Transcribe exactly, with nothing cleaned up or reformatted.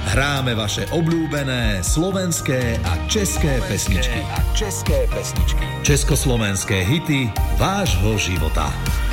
Hráme vaše obľúbené slovenské a české pesničky. A české pesničky. Československé hity vášho života.